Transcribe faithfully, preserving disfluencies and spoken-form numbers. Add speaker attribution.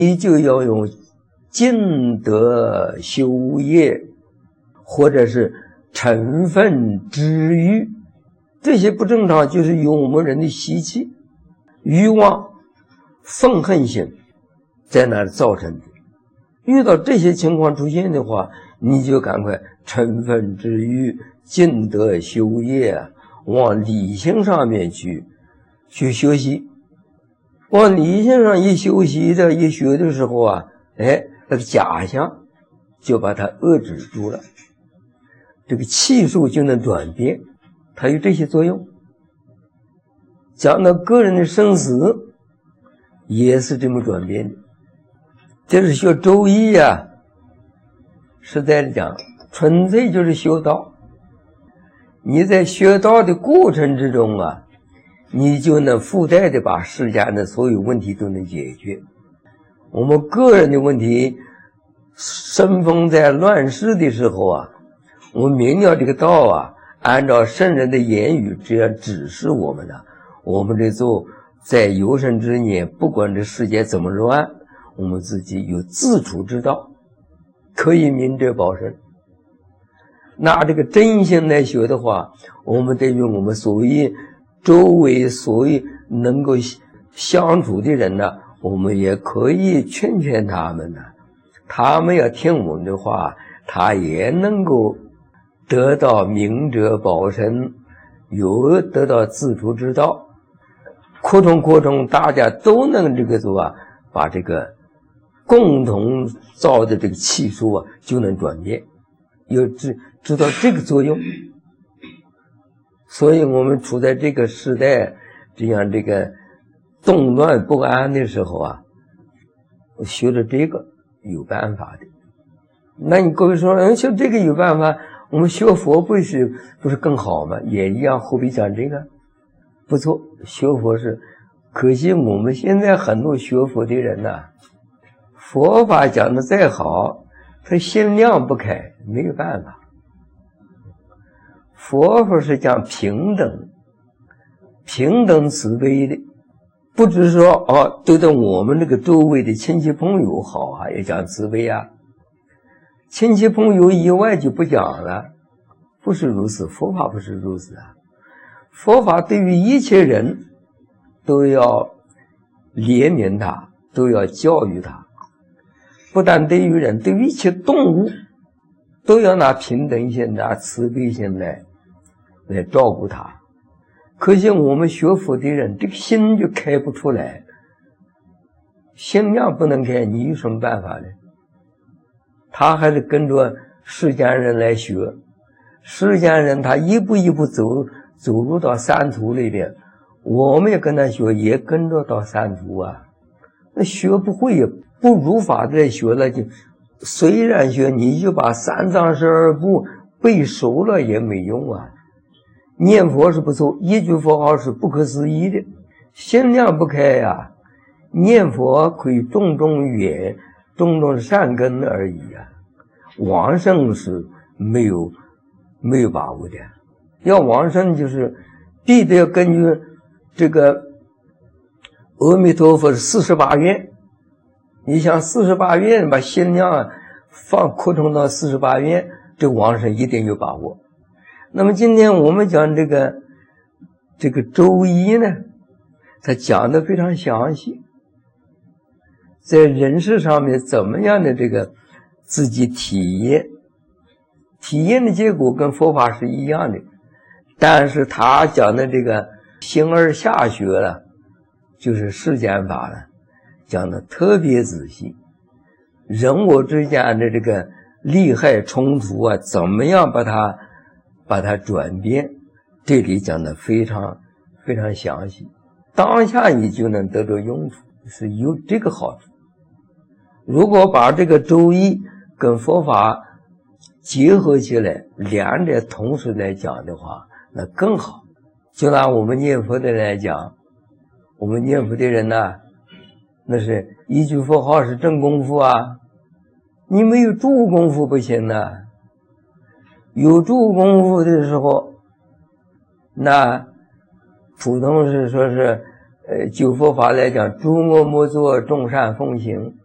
Speaker 1: 你就要用尽德修业，或者是成分之欲。这些不正常就是由我们人的习气、欲望、愤恨心在那里造成的。遇到这些情况出现的话，你就赶快成分之欲，尽德修业，往理性上面去去学习。往理性上一休息的一学的时候啊，哎，那个假象就把它遏制住了，这个气数就能转变，它有这些作用。讲到个人的生死也是这么转变的。这是学周易啊，实在的讲，纯粹就是修道。你在学道的过程之中啊，你就能附带的把世间的所有问题都能解决。我们个人的问题，生逢在乱世的时候啊，我们明了这个道啊，按照圣人的言语这样指示我们的，我们这做在有生之年，不管这世界怎么乱，我们自己有自处之道，可以明哲保身。拿这个真心来学的话，我们对于我们所谓周围所有能够相处的人呢，我们也可以劝劝他们呢，他们要听我们的话，他也能够得到明哲保身，有得到自处之道。扩充扩充，大家都能这个做啊，把这个共同造的这个气数啊，就能转变，有知知道这个作用。所以我们处在这个时代这样这个动乱不安的时候啊，学了这个有办法的。那你各位说，嗯，学这个有办法，我们学佛不是不是更好吗？也一样，何必讲这个？不错，学佛是，可惜我们现在很多学佛的人呐、啊，佛法讲的再好，他心量不开，没有办法。佛法是讲平等，平等慈悲的，不只是说哦，对待我们这个周围的亲戚朋友好啊，也讲慈悲啊。亲戚朋友以外就不讲了，不是如此，佛法不是如此啊。佛法对于一切人都要怜悯他，都要教育他，不但对于人，对于一切动物都要拿平等心、拿慈悲心来来照顾他。可惜我们学佛的人，这个心就开不出来，心量不能开，你有什么办法呢？他还是跟着世间人来学，世间人他一步一步走走入到三途里边，我们也跟他学，也跟着到三途啊。那学不会也不如法的来学了，就虽然学，你就把三藏十二部背熟了也没用啊。念佛是不错，一句佛号是不可思议的，心量不开呀、啊，念佛可以种种缘，种种善根而已啊。往生是没有没有把握的，要往生就是必须要根据这个阿弥陀佛四十八愿，你想四十八愿把心量放扩充到四十八愿，这往生一定有把握。那么今天我们讲这个这个周易呢，它讲的非常详细，在人世上面怎么样的这个自己体验，体验的结果跟佛法是一样的，但是他讲的这个形而下学了，就是世间法了，讲的特别仔细，人我之间的这个利害冲突啊，怎么样把它把它转变，这里讲的非常非常详细，当下你就能得到用处，是有这个好处。如果把这个周易跟佛法结合起来，两者同时来讲的话，那更好。就拿我们念佛的来讲，我们念佛的人呢，那是一句佛号是真功夫啊，你没有助功夫不行啊。有助功夫的时候，那普通是说是呃就佛法来讲，诸恶莫作，众善奉行，